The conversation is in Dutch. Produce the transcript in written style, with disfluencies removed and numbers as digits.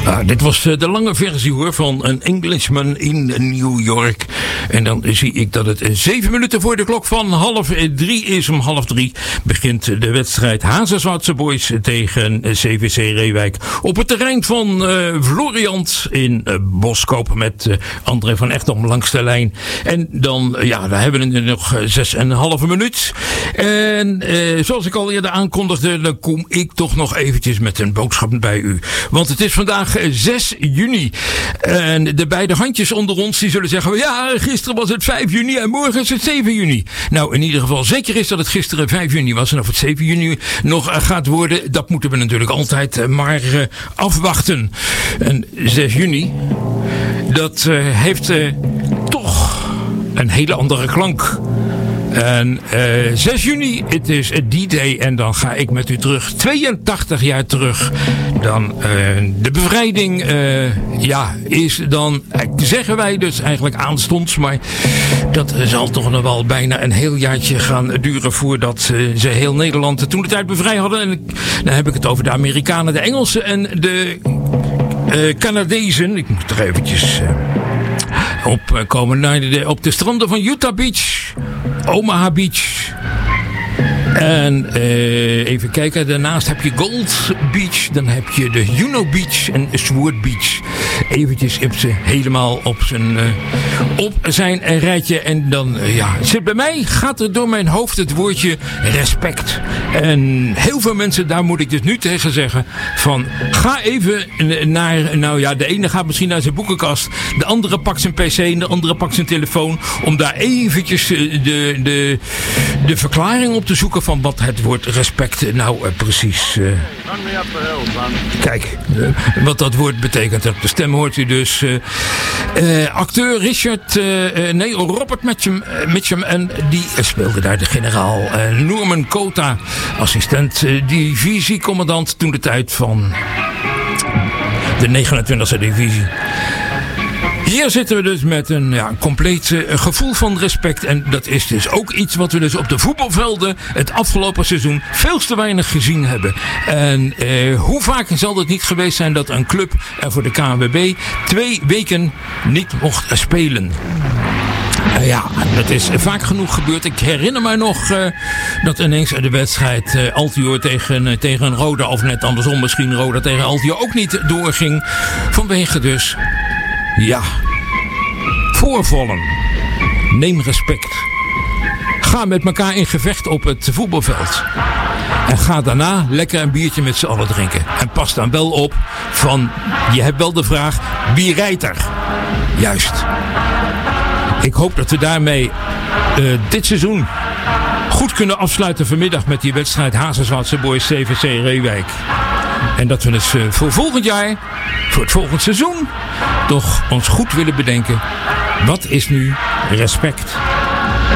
Dit was de lange versie hoor van An Englishman in New York. En dan zie ik dat het 7 minuten voor de klok van 2:30 is. Om 2:30 begint de wedstrijd Hazezwaardse Boys tegen CVC Reewijk. Op het terrein van Floriant in Boskoop met André van Echtom langs de lijn. En dan, ja, daar hebben we nog 6,5 minuut. En zoals ik al eerder aankondigde, dan kom ik toch nog eventjes met een boodschap bij u. Want het is vandaag 6 juni. En de beide handjes onder ons die zullen zeggen, ja, gisteren was het 5 juni en morgen is het 7 juni. Nou, in ieder geval zeker is dat het gisteren 5 juni was. En of het 7 juni nog gaat worden, dat moeten we natuurlijk altijd maar afwachten. En 6 juni, dat heeft toch een hele andere klank. En 6 juni, het is D-Day en dan ga ik met u terug, 82 jaar terug. Dan de bevrijding, is dan, zeggen wij dus eigenlijk aanstonds, maar dat zal toch nog wel bijna een heel jaartje gaan duren voordat ze heel Nederland toen de tijd bevrijd hadden. En dan heb ik het over de Amerikanen, de Engelsen en de Canadezen. Ik moet er eventjes opkomen op de stranden van Utah Beach, Omaha Beach. En even kijken, daarnaast heb je Gold Beach, dan heb je de Juno Beach en Sword Beach. Eventjes helemaal op zijn rijtje. En dan, zit bij mij, gaat er door mijn hoofd het woordje respect. En heel veel mensen, daar moet ik dus nu tegen zeggen, van ga even naar, de ene gaat misschien naar zijn boekenkast, de andere pakt zijn pc en de andere pakt zijn telefoon, om daar eventjes de verklaring op te zoeken van wat het woord respect precies wat dat woord betekent. Op de stem hoort u dus acteur Robert Mitchum en die speelde daar de generaal Norman Cota, assistent divisiecommandant toen de tijd van de 29e divisie. Hier zitten we dus met een compleet gevoel van respect. En dat is dus ook iets wat we dus op de voetbalvelden het afgelopen seizoen veel te weinig gezien hebben. En hoe vaak zal het niet geweest zijn dat een club voor de KNVB 2 weken niet mocht spelen. Dat is vaak genoeg gebeurd. Ik herinner me nog dat ineens de wedstrijd Altior tegen Roda, of net andersom misschien Roda tegen Altior, ook niet doorging. Vanwege dus voorvallen. Neem respect. Ga met elkaar in gevecht op het voetbalveld. En ga daarna lekker een biertje met z'n allen drinken. En pas dan wel op van, je hebt wel de vraag, wie rijdt er? Juist. Ik hoop dat we daarmee dit seizoen goed kunnen afsluiten vanmiddag met die wedstrijd Hazezwaardse Boys CVC Reewijk. En dat we dus voor volgend jaar, voor het volgend seizoen, toch ons goed willen bedenken. Wat is nu respect?